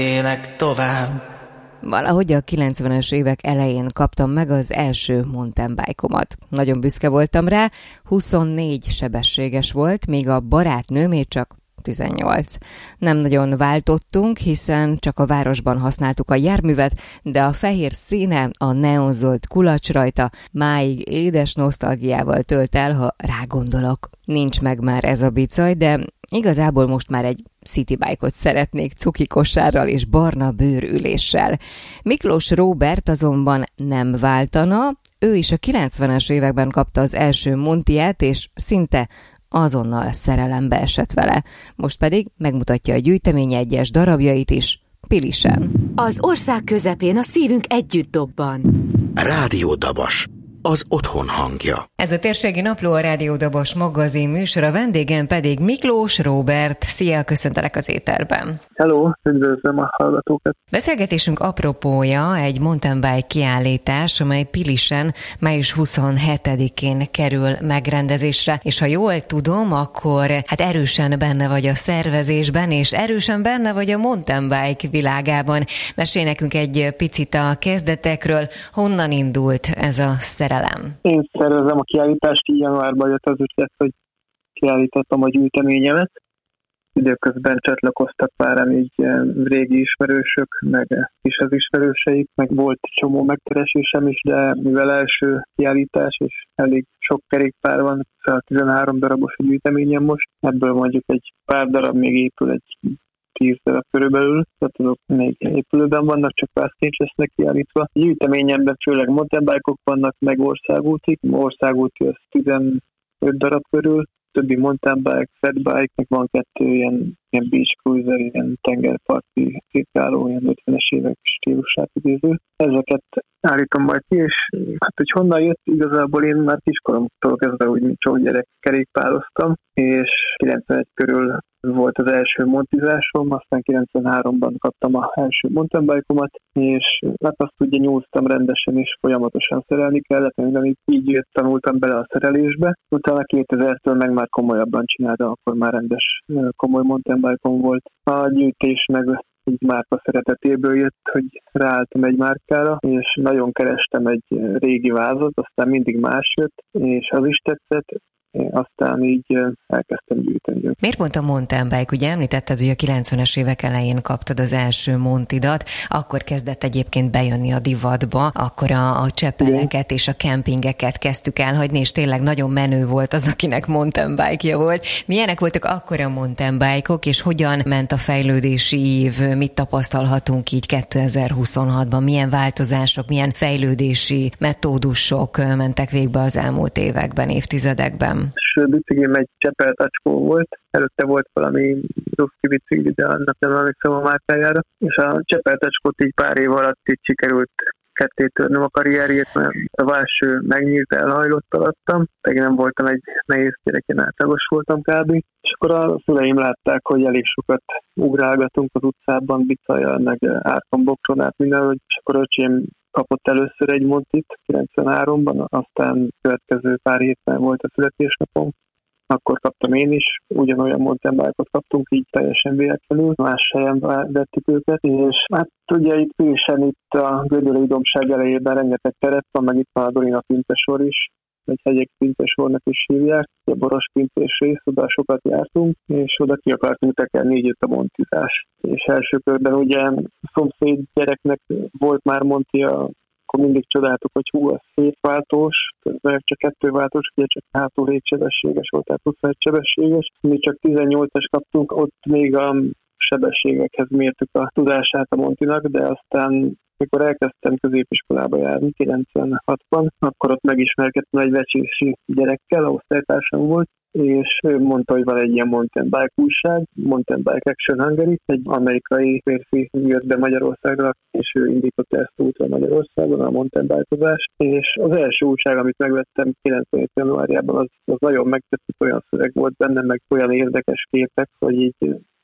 Élek tovább. Valahogy a 90-es évek elején kaptam meg az első mountain bike-omat. Nagyon büszke voltam rá, 24 sebességes volt, míg a barátnőmé csak 18. Nem nagyon váltottunk, hiszen csak a városban használtuk a járművet, de a fehér színe, a neonzolt kulacs rajta máig édes nosztalgiával tölt el, ha rágondolok. Nincs meg már ez a bicaj, de igazából most már egy citybike-ot szeretnék cuki kosárral és barna bőrüléssel. Miklós Róbert azonban nem váltana, ő is a 90-es években kapta az első Montiát, és szinte azonnal szerelembe esett vele. Most pedig megmutatja a gyűjtemény egyes darabjait is Pilisen. Az ország közepén a szívünk együtt dobban. Rádió Dabas, az otthon hangja. Ez a Térségi Napló, a Rádió Dabas magazin műsora, vendégem pedig Miklós Róbert. Szia, köszöntelek az éterben. Hello, üdvözlöm a hallgatókat. Beszélgetésünk apropója egy mountain bike kiállítás, amely Pilisen május 27-én kerül megrendezésre, és ha jól tudom, akkor erősen benne vagy a szervezésben, és erősen benne vagy a mountain bike világában. Mesélj nekünk egy picit a kezdetekről, honnan indult ez a szerelem? Én szervezem a kiállítást, így januárban jött az ötlet, hogy kiállítottam a gyűjteményemet. Időközben csatlakoztak páran így régi ismerősök, meg is az ismerőseik, meg volt csomó megkeresésem is, de mivel első kiállítás, és elég sok kerékpár van, szóval 13 darabos a gyűjteményem most, ebből mondjuk egy pár darab még épül, egy 10 darab körülbelül, tehát azok még épülőben vannak, csak pászként lesznek kiállítva. A gyűjteményemben főleg mountain bike-ok vannak, meg országútik. Országúti az 15 darab körül, többi mountain bike, fat bike, meg van 2 ilyen beach cruiser, ilyen tengerparti cirkáló, ilyen 50-es évek stílusát idéző. Ezeket állítom majd ki, és hát hogy honnan jött, igazából én már kiskoromtól kezdve úgy csak gyerek kerékpároztam, és 91 körül volt az első montizásom, aztán 93-ban kaptam az első mountain bike-omat, és hát azt ugye nyúztam rendesen, és folyamatosan szerelni kellett, mert így tanultam bele a szerelésbe. Utána 2000-től meg már komolyabban csináltam, akkor már rendes, komoly mountain bike-om volt. A gyűjtés meg egy márka szeretetéből jött, hogy ráálltam egy márkára, és nagyon kerestem egy régi vázat, aztán mindig más jött, és az is tetszett, aztán így elkezdtem gyűjteni. Miért pont a mountain bike? Ugye említetted, hogy a 90-es évek elején kaptad az első Montidat, akkor kezdett egyébként bejönni a divatba, akkor a csepeleket és a kempingeket kezdtük elhagyni, és tényleg nagyon menő volt az, akinek mountain bike-ja volt. Milyenek voltak akkor a mountain bike-ok, és hogyan ment a fejlődési év? Mit tapasztalhatunk így 2026-ban? Milyen változások, milyen fejlődési metódusok mentek végbe az elmúlt években, évtizedekben? És biciklim egy csepeltacskó volt, előtte volt valami ruszki bicikli, de annak nem emlékszem a márkájára, és a csepeltacskót így pár év alatt így sikerült ketté törnöm a karrierjét, mert a első megnyílt, elhajlott alattam, pedig nem voltam egy nehéz gyerek, én átlagos voltam kb. És akkor a szüleim látták, hogy elég sokat ugrálgatunk az utcában, bicajjal, meg árkon, bokron át mindenhogy, és akkor öcsém kapott először egy Montit 93-ban, aztán következő pár hétben volt a születésnapom, akkor kaptam én is, ugyanolyan mountain bike-ot kaptunk, így teljesen véletlenül, más helyen vettük őket, és hát ugye itt Pilisen, itt a Gödöllői dombság elejében rengeteg teret van, meg itt van a Dorina Pintesor is, egy hegyek Pintesornak is hívják, a Boros Pintés rész, oda sokat jártunk, és oda ki akartunk tekerni, így jött a montizás. És első körben ugye szomszéd gyereknek volt már montia, akkor mindig csodáltuk, hogy hú, az szétváltós, mert csak 2 váltós, ugye csak hátul 7 sebességes volt, tehát 21 sebességes. Mi csak 18-as kaptunk, ott még a sebességekhez mértük a tudását a Montinak, de aztán mikor elkezdtem középiskolába járni 96-ban, akkor ott megismerkedtem egy vecsési gyerekkel, osztálytársam volt, és ő mondta, hogy van egy ilyen mountain bike újság, Mountain Bike Action Hungary, egy amerikai férfi jött be Magyarországra, és ő indította ezt útra Magyarországon, a mountain bike-ozást, és az első újság, amit megvettem 97. januárjában, az nagyon megtetszett, olyan szöveg volt benne, meg olyan érdekes képek, hogy így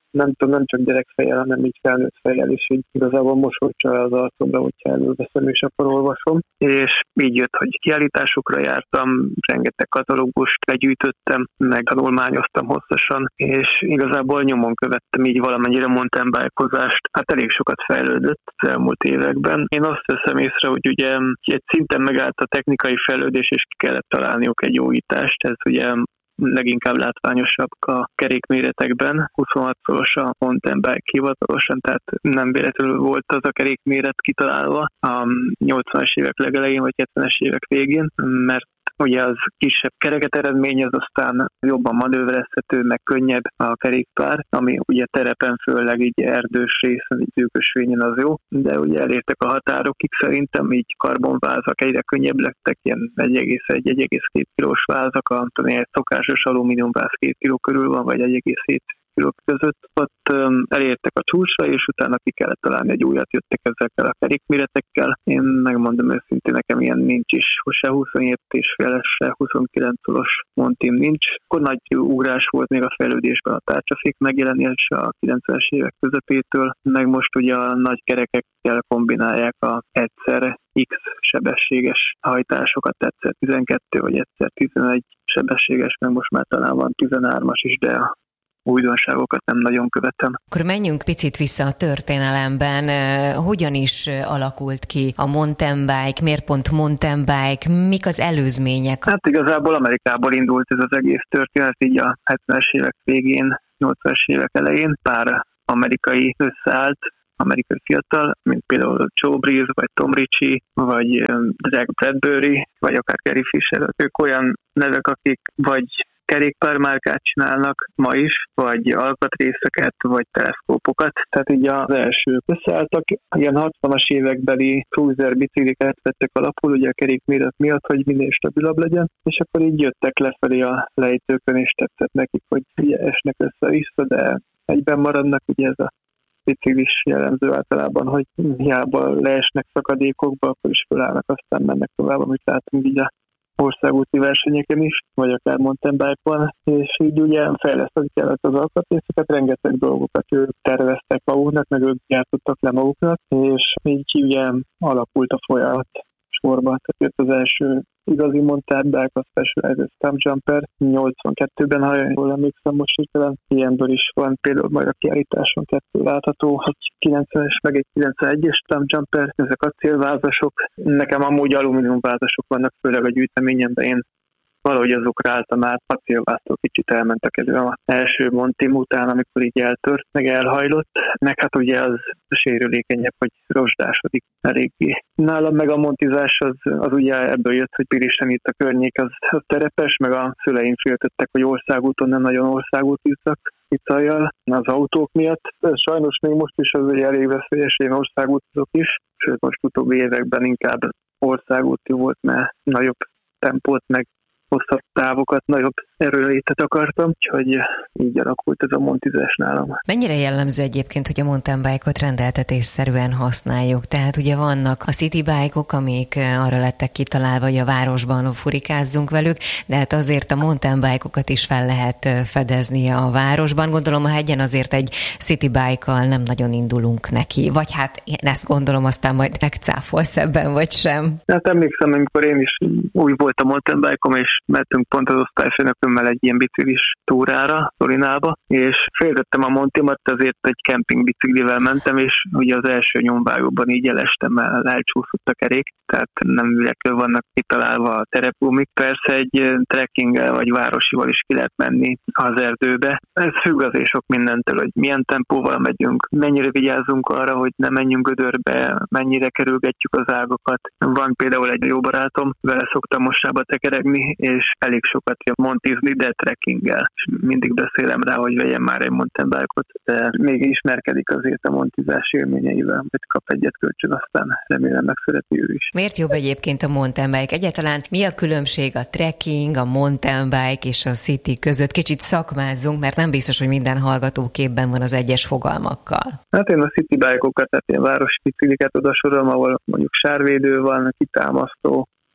nem tudom, nem csak gyerekfejjel, hanem így felnőtt fejjel is, így igazából mosolycsal az arcomra, hogyha előveszem és akkor olvasom. És így jött, hogy kiállításokra jártam, rengeteg katalógust legyűjtöttem, meg tanulmányoztam hosszasan, és igazából nyomon követtem így valamennyire mountain bike-ozást. Hát elég sokat fejlődött az elmúlt években. Én azt veszem észre, hogy ugye egy szinten megállt a technikai fejlődés, és ki kellett találniuk egy újítást. Ez ugye leginkább látványosabb a kerékméretekben. 26 szoros a mountain bike hivatalosan, tehát nem véletlenül volt az a kerékméret kitalálva a 80-as évek legelején, vagy 70-es évek végén, mert ugye az kisebb kereket eredményez, aztán jobban manőverezhető, meg könnyebb a kerékpár, ami ugye terepen, főleg így erdős részen, így szűkösvényen az jó, de ugye elértek a határokig szerintem, így karbonvázak egyre könnyebb lettek, ilyen 1,1-1,2 kilós vázak, egy szokásos alumíniumváz 2 kiló körül van, vagy 1,7 kilók között. Ott elértek a csúcsra, és utána ki kellett találni egy újat, jöttek ezekkel a kerékméretekkel. Én megmondom őszintén, nekem ilyen nincs is, se 27,5-es, se 29 szoros montim nincs. Akkor nagy ugrás volt még a fejlődésben a tárcsafék megjelenés a 90-es évek közepétől, meg most ugye a nagy kerekekkel kombinálják a egyszerre X sebességes hajtásokat, egyszer 12 vagy egyszer 11 sebességes, meg most már talán van 13-as is, de a újdonságokat nem nagyon követem. Akkor menjünk picit vissza a történelemben. Hogyan is alakult ki a mountain bike? Miért pont mountain bike? Mik az előzmények? Hát igazából Amerikából indult ez az egész történet, így a 70-es évek végén, 80-es évek elején. Pár amerikai összeállt, amerikai fiatal, mint például Joe Breeze, vagy Tom Ritchie, vagy Jack Bradbury, vagy akár Gary Fisher. Ők olyan nevek, akik vagy kerékpármárkát csinálnak ma is, vagy alkatrészeket, vagy teleszkópokat. Tehát így az elsők összeálltak. Ilyen 60-as évekbeli cruiser bicikliket vettek alapul, ugye a kerékméret miatt, hogy minél stabilabb legyen, és akkor így jöttek lefelé a lejtőkön, és tetszett nekik, hogy ugye esnek össze-vissza, de egyben maradnak, ugye ez a biciklis jellemző általában, hogy hiába leesnek szakadékokba, akkor is fölállnak, aztán mennek tovább, amit látunk így a országúti versenyeken is, vagy akár mountain bike-on, és így ugye fejleszteni kellett az alkatrészeket, rengeteg dolgokat ők terveztek maguknak, meg ők gyártottak le maguknak, és így ugye alakult a folyamat sorba. Tehát jött az első igazi mountain bike, a Specialized Stumpjumper 82-ben, ha jól emlékszem most hirtelen. Ilyenből is van például majd a kiállításon 2 látható, egy 90-es, meg egy 91-es Stumpjumper, ezek a célvázasok. Nekem amúgy alumíniumvázasok vannak, főleg a gyűjteményemben, én valahogy azokra álltam át, a célváztól kicsit elmentek elő az első montim után, amikor így eltört, meg elhajlott, meg hát ugye az sérülékenyebb, hogy rozsdásodik eléggé. Nálam meg a montizás az ugye ebből jött, hogy Pirisen itt a környék az terepes, meg a szüleim féltettek, hogy országúton nem nagyon országútizzak icajjal az autók miatt. Sajnos még most is az elég veszélyes, én országútizok is, sőt most utóbbi években inkább országúti volt, mert nagyobb tempót, meg hosszabb távokat, nagyobb erőlétet akartam, úgyhogy így alakult ez a montizás nálam. Mennyire jellemző egyébként, hogy a mountain bike-ot rendeltetésszerűen használjuk? Tehát ugye vannak a city bike-ok, amik arra lettek kitalálva, hogy a városban furikázzunk velük, de hát azért a mountain bike-okat is fel lehet fedezni a városban. Gondolom a hegyen azért egy city bike-kal nem nagyon indulunk neki, vagy hát én ezt gondolom, aztán majd megcáfolsz ebben, vagy sem. Hát emlékszem, amikor én is új volt a mountain bike-om, és mentünk pont az osztályfőnökömmel egy ilyen biciklis túrára, Szolinába, és féltettem a montimat, azért egy kemping biciklivel mentem, és ugye az első nyomvágóban így elestem, elcsúszott a kerék, tehát nem véletlenül vannak kitalálva a terepgumik. Persze egy trekkinggel vagy városival is ki lehet menni az erdőbe. Ez függ azért sok mindentől, hogy milyen tempóval megyünk, mennyire vigyázzunk arra, hogy ne menjünk gödörbe, mennyire kerülgetjük az ágakat. Van például egy jó barátom, vele szoktam mostanában tekeregni, és elég sokat montizni, de trekkinggel. Mindig beszélem rá, hogy vegyen már egy mountain bike-ot, de még ismerkedik azért a montizás élményeivel, hogy kap egyet kölcsön, aztán remélem megszereti ő is. Miért jobb egyébként a mountain bike? Egyáltalán mi a különbség a trekking, a mountain bike és a city között? Kicsit szakmázzunk, mert nem biztos, hogy minden hallgató képben van az egyes fogalmakkal. Hát én a city bike-okat, tehát ilyen városi bicikliket oda sorolom, ahol mondjuk sárvédő van, kitámasztó,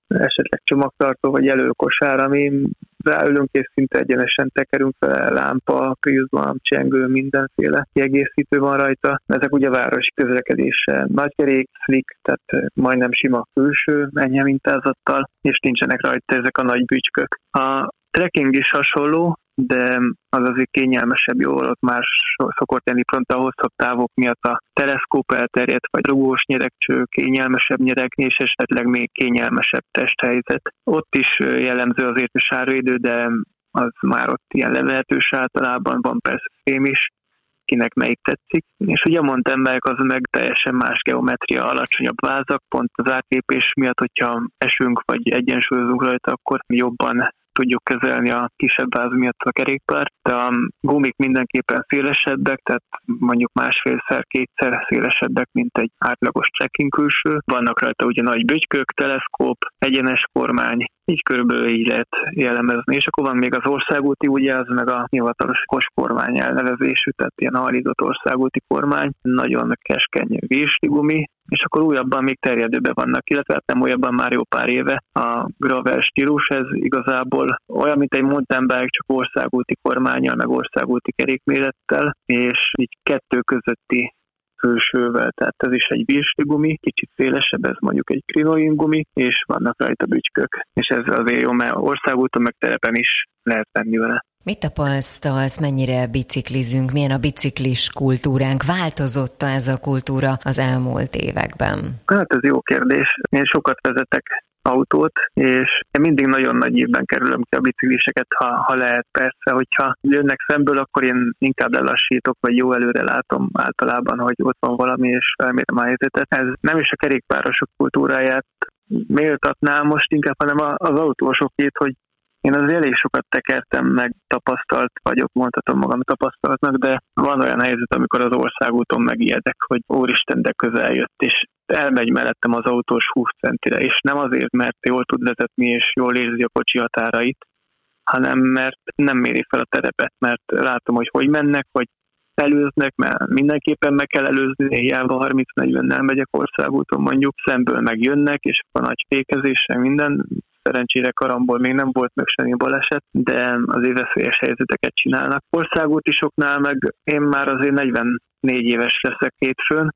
esetleg csomagtartó vagy jelölkosár, ami ráülünk és szinte egyenesen tekerünk fel, lámpa, prizma, csengő, mindenféle kiegészítő van rajta. Ezek ugye városi közlekedése, nagykerék, slick, tehát majdnem sima külső, enyhe mintázattal, és nincsenek rajta ezek a nagy bütykök. A trekking is hasonló, de az azért kényelmesebb, jól ott már szokott lenni pont a hosszabb távok miatt a teleszkóp elterjedt, vagy rugós nyeregcső, kényelmesebb nyeregni, és esetleg még kényelmesebb testhelyzet. Ott is jellemző azért a sáraidő, de az már ott ilyen levehetős általában, van persze fém is, kinek melyik tetszik. És ugye a mountain bike az meg teljesen más geometria, alacsonyabb vázak, pont az átlépés miatt, hogyha esünk vagy egyensúlyozunk rajta, akkor jobban tudjuk kezelni a kisebb váz miatt a kerékpárt. De a gumik mindenképpen szélesebbek, tehát mondjuk másfélszer-kétszer szélesebbek, mint egy átlagos trekking külső. Vannak rajta ugye nagy bütykök, teleszkóp, egyenes kormány, így körülbelül így lehet jellemezni. És akkor van még az országúti, ugye az meg a hivatalos kormány elnevezésű, tehát ilyen alított országúti kormány, nagyon keskeny virsligumi, és akkor újabban még terjedőben vannak, illetve hát nem újabban, már jó pár éve a gravel stílus, ez igazából olyan, mint egy mountain bike, csak országúti kormánnyal, meg országúti kerékmérettel, és így kettő közötti külsővel, tehát ez is egy virsligumi, kicsit szélesebb, ez mondjuk egy krinoin gumi, és vannak rajta bütykök, és ez azért jó, mert országúton meg terepen is lehet venni vele. Mit tapasztalsz, mennyire biciklizünk, milyen a biciklis kultúránk? Változott ez a kultúra az elmúlt években? Hát ez jó kérdés. Én sokat vezetek autót, és én mindig nagyon nagy évben kerülöm ki a bicikliseket, ha lehet. Persze, hogyha jönnek szemből, akkor én inkább lelassítok, vagy jó előre látom általában, hogy ott van valami, és felmérem a helyzetet. Ez nem is a kerékpárosok kultúráját méltatnám most inkább, hanem az autósokét, hogy én azért elég sokat tekertem, meg tapasztalt vagyok, mondhatom magam tapasztalatnak, de van olyan helyzet, amikor az országúton megijedek, hogy úristen, de közel jött, és elmegy mellettem az autós 20 centire, és nem azért, mert jól tud vezetni, és jól érzi a kocsi határait, hanem mert nem méri fel a terepet, mert látom, hogy mennek, vagy előznek, mert mindenképpen meg kell előzni, hiába 30-40-nel megyek országúton mondjuk, szemből megjönnek, és a nagy fékezéssel minden. Szerencsére karambol még nem volt meg semmi baleset, de azért veszélyes helyzeteket csinálnak. Országútisoknál meg én már azért 44 éves leszek hétfőn.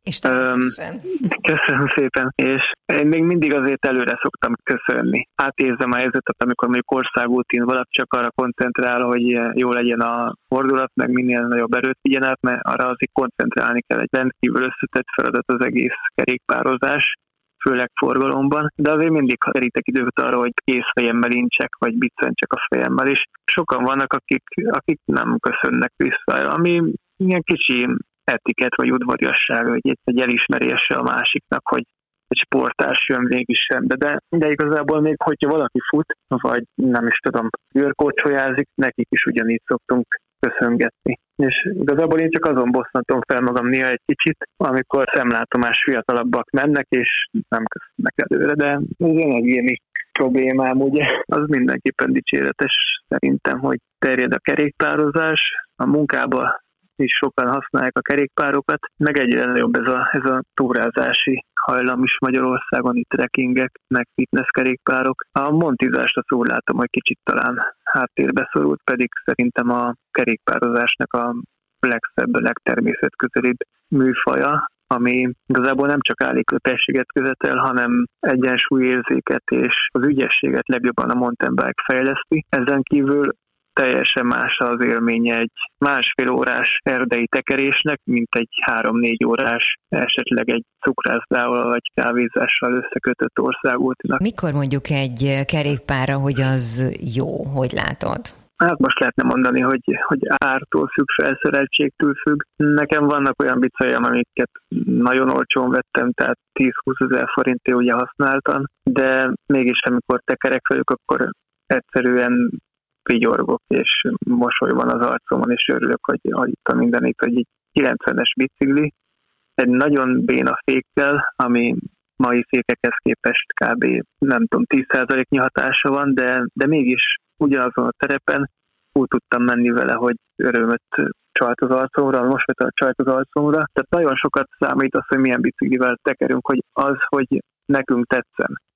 Köszönöm szépen. És én még mindig azért előre szoktam köszönni. Átérzem a helyzetet, amikor mondjuk országútin valaki csak arra koncentrál, hogy jó legyen a fordulat, meg minél nagyobb erőt vigyen át, mert arra azért koncentrálni kell. Egy rendkívül összetett feladat az egész kerékpározás, főleg forgalomban, de azért mindig terítek időt arra, hogy kész fejemmel incsek, vagy biccentsek a fejemmel is. Sokan vannak, akik nem köszönnek vissza, ami ilyen kicsi etiket vagy udvariasság, vagy egy elismerése a másiknak, hogy egy sportárs jön végig sembe, de igazából még, hogyha valaki fut, vagy nem is tudom, őrkócsolyázik, nekik is ugyanígy szoktunk köszöngetni. És igazából én csak azon bosszantom fel magam néha egy kicsit, amikor szemlátomás fiatalabbak mennek, és nem köszönnek előre, de ez egy egyéni problémám, ugye? Az mindenképpen dicséretes szerintem, hogy terjed a kerékpározás, a munkába is sokan használják a kerékpárokat, meg egyre nagyobb ez a túrázási hajlam is Magyarországon, itt trekkingek, meg fitness kerékpárok. A montizást azt úgy látom, hogy kicsit talán háttérbe szorult, pedig szerintem a kerékpározásnak a legszebb, legtermészetközelibb műfaja, ami igazából nem csak állóképességet követel, hanem egyensúlyérzéket és az ügyességet legjobban a mountain bike fejleszti. Ezen kívül teljesen más az élménye egy másfél órás erdei tekerésnek, mint egy 3-4 órás, esetleg egy cukrászdával vagy kávézással összekötött országútinak. Mikor mondjuk egy kerékpárra, hogy az jó, hogy látod? Hát most lehetne mondani, hogy ártól függ, felszereltségtől függ. Nekem vannak olyan bicajam, amiket nagyon olcsón vettem, tehát 10-20 ezer forintért ugye használtam, de mégis amikor tekerek velük, akkor egyszerűen vigyorgok, és mosoly van az arcomon, és örülök, hogy itt a mindenit, hogy egy 90-es bicikli, egy nagyon béna fékkel, ami mai fékekhez képest kb. Nem tudom, 10%-nyi hatása van, de mégis ugyanazon a terepen úgy tudtam menni vele, hogy örömöt csalt az arcomra, most vett a csalt az arcomra. Tehát nagyon sokat számít az, hogy milyen biciklivel tekerünk, hogy nekünk tetszen.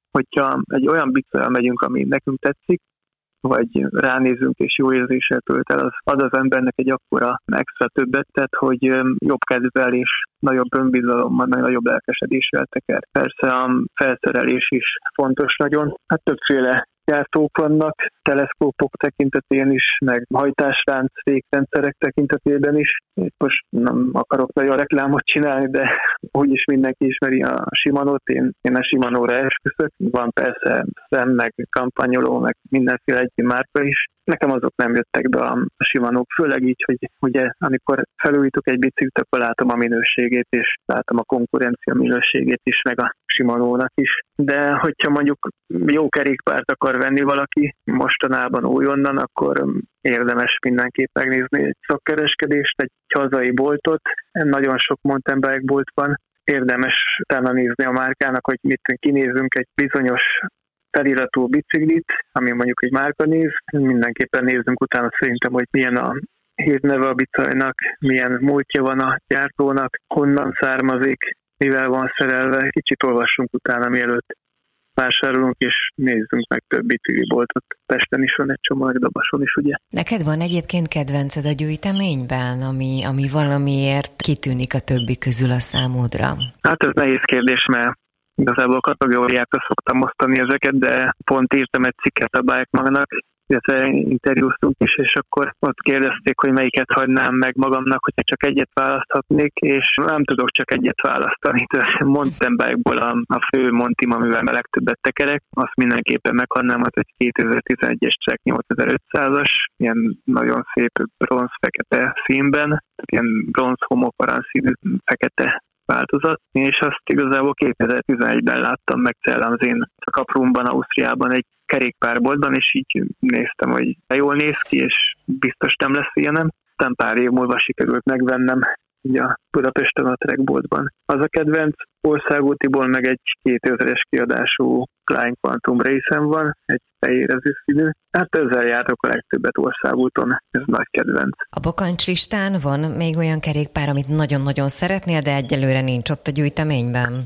hogyha egy olyan biciklire megyünk, ami nekünk tetszik, vagy ránézünk és jó érzéssel tölt el, az ad az embernek egy akkora extra többet tett, hogy jobb kedvel és nagyobb önbizalommal, meg nagyobb lelkesedéssel teker. Persze a felszerelés is fontos nagyon. Hát többféle gyártók vannak, teleszkópok tekintetén is, meg hajtásránc fékrendszerek tekintetében is. Most nem akarok nagyon reklámot csinálni, de úgyis mindenki ismeri a Shimanót, én a Shimanóra esküszök. Van persze Szem, meg kampányoló, meg mindenféle egyéb márka is. Nekem azok nem jöttek be a Shimanók, főleg így, hogy ugye amikor felújítok egy biciklit, akkor látom a minőségét, és látom a konkurencia minőségét is, meg a Shimanónak is. De hogyha mondjuk jó kerékpárt akar venni valaki mostanában újonnan, akkor érdemes mindenképp megnézni egy szakkereskedést, egy hazai boltot. Nagyon sok mountain bike bolt van. Érdemes utána nézni a márkának, hogy mit kinézünk egy bizonyos feliratú biciklit, ami mondjuk egy márkanév. Mindenképpen nézzünk utána szerintem, hogy milyen a hírneve a bicajnak, milyen múltja van a gyártónak, honnan származik, mivel van szerelve. Kicsit olvassunk utána, mielőtt vásárolunk, és nézzünk meg több bicikliboltot. Pesten is van egy csomó, meg Dabason is, ugye. Neked van egyébként kedvenced a gyűjteményben, ami valamiért kitűnik a többi közül a számodra? Hát ez nehéz kérdés, mert igazából a kategóriákra szoktam osztani ezeket, de pont írtam egy cikket a Bike Magnak, illetve interjúztunk is, és akkor ott kérdezték, hogy melyiket hagynám meg magamnak, hogyha csak egyet választhatnék, és nem tudok csak egyet választani. Mountain bike-ból a fő montim, amivel a legtöbbet tekerek, azt mindenképpen meghadnám, az egy 2011-es Trek 8500-as, ilyen nagyon szép bronz-fekete színben, tehát ilyen bronz-homoparán színű fekete változat, és azt igazából 2011-ben láttam meg Cellamzén, a Kaprumban, Ausztriában egy kerékpárboltban, és így néztem, hogy jól néz ki, és biztos nem lesz ilyenem. Aztán pár év múlva sikerült megvennem így a Budapesten a Trekboltban. Az a kedvenc országútiból meg egy 2000-es kiadású Klein Quantum Race-en van, egy fehérező színű. Hát ezzel járok a legtöbbet országúton, ez nagy kedvenc. A bakancslistán van még olyan kerékpár, amit nagyon-nagyon szeretnél, de egyelőre nincs ott a gyűjteményben?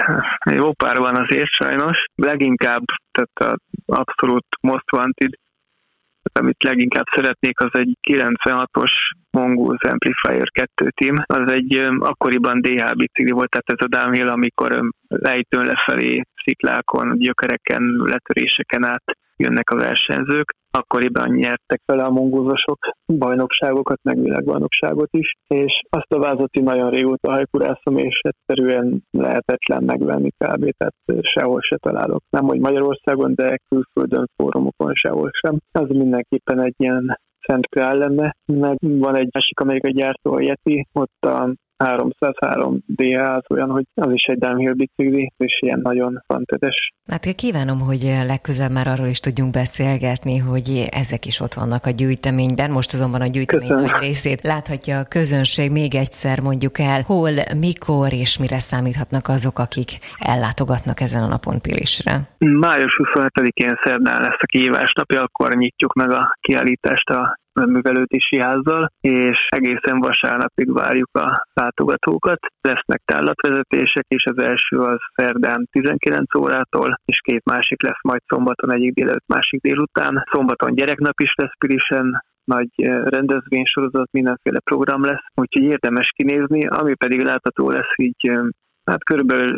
Jó pár van azért sajnos. Leginkább, tehát az abszolút most wanted, amit leginkább szeretnék, az egy 96-os Mongoose Amplifier 2 Team. Az egy akkoriban DH bicikli volt, tehát ez a downhill, amikor lejtőn lefelé, sziklákon, gyökereken, letöréseken át jönnek a versenyzők. Akkoriban nyertek vele a mongózosok bajnokságokat, meg világbajnokságot is, és azt a vázat nagyon régóta hajkurászom, és egyszerűen lehetetlen megvenni kb. Tehát sehol se találok. Nem, hogy Magyarországon, de külföldön, fórumokon sehol sem. Az mindenképpen egy ilyen szent král lenne. Meg van egy másik amerikai gyártó, a Yeti, ott a 303 DH az olyan, hogy az is egy downhill bicikli, és ilyen nagyon fantedes. Hát kívánom, hogy legközelebb már arról is tudjunk beszélgetni, hogy ezek is ott vannak a gyűjteményben. Most azonban a gyűjtemény nagy részét láthatja a közönség. Még egyszer mondjuk el, hol, mikor és mire számíthatnak azok, akik ellátogatnak ezen a napon Pilisre. Május 27-én szerdán lesz a kihívás napja, akkor nyitjuk meg a kiállítást a művelődési házzal, és egészen vasárnapig várjuk a látogatókat. Lesznek tárlatvezetések, és az első az szerdán 19 órától, és két másik lesz majd szombaton, egyik délelőtt, másik délután. Szombaton gyereknap is lesz Pilisen, nagy rendezvénysorozat, mindenféle program lesz, úgyhogy érdemes kinézni, ami pedig látható lesz így hát körülbelül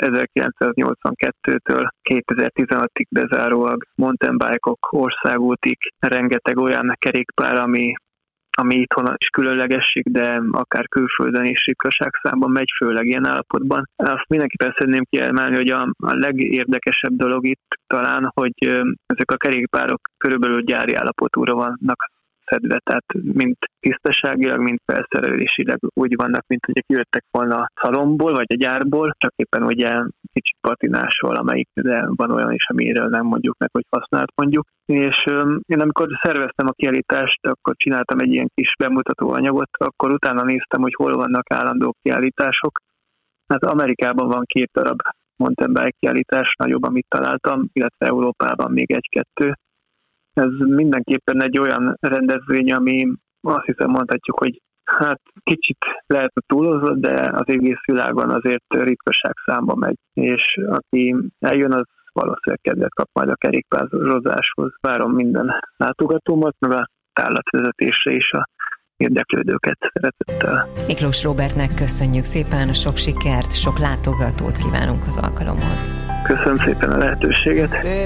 1982-től 2016-ig bezárólag mountain bike-ok, országútig, rengeteg olyan kerékpár, ami itthon is különlegesség, de akár külföldön is ritkaságszámban megy, főleg ilyen állapotban. Azt mindenképpen szeretném kiemelni, hogy a legérdekesebb dolog itt talán, hogy ezek a kerékpárok körülbelül gyári állapotúra vannak szedve, tehát mind tisztaságilag, mind felszerelésileg úgy vannak, mint hogy kijöttek volna a szalomból, vagy a gyárból, csak éppen ugye kicsit patinás valamelyik, de van olyan is, amiről nem mondjuk meg, hogy használt mondjuk. És én amikor szerveztem a kiállítást, akkor csináltam egy ilyen kis bemutató anyagot, akkor utána néztem, hogy hol vannak állandó kiállítások. Hát Amerikában van 2 darab mountain bike kiállítás, nagyobb, amit találtam, illetve Európában még 1-2. Ez mindenképpen egy olyan rendezvény, ami azt hiszem mondhatjuk, hogy hát kicsit lehet a túlozott, de az egész világon azért ritkaság számba megy. És aki eljön, az valószínűleg kedvet kap majd a kerékpározáshoz. Várom minden látogatómat, meg a tárlatvezetésre is a érdeklődőket szeretettel. Miklós Róbertnek köszönjük szépen, sok sikert, sok látogatót kívánunk az alkalomhoz. Köszönöm szépen a lehetőséget.